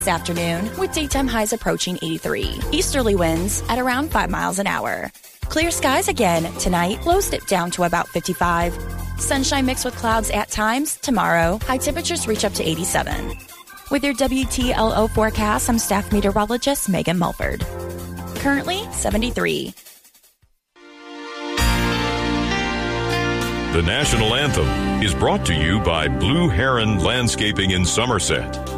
this afternoon with daytime highs approaching 83. Easterly winds at around 5 miles an hour. Clear skies again tonight, lows dip down to about 55. Sunshine mixed with clouds at times tomorrow. High temperatures reach up to 87. With your WTLO forecast, I'm staff meteorologist Megan Mulford. Currently 73. The national anthem is brought to you by Blue Heron Landscaping in Somerset.